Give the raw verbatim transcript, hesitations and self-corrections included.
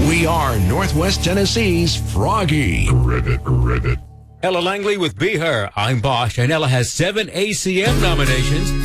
We are Northwest Tennessee's Froggy. Ribbit, ribbit. Ella Langley with Be Her. I'm Bosch, and Ella has seven A C M nominations.